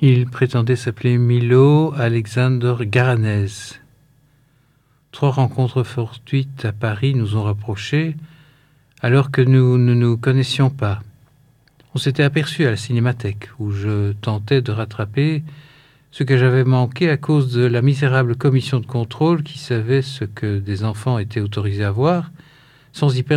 Il prétendait s'appeler Milo Alexander Garanez. 3 rencontres fortuites à Paris nous ont rapprochés, alors que nous ne nous connaissions pas. On s'était aperçus à la Cinémathèque, où je tentais de rattraper ce que j'avais manqué à cause de la misérable commission de contrôle qui savait ce que des enfants étaient autorisés à voir, sans y perdre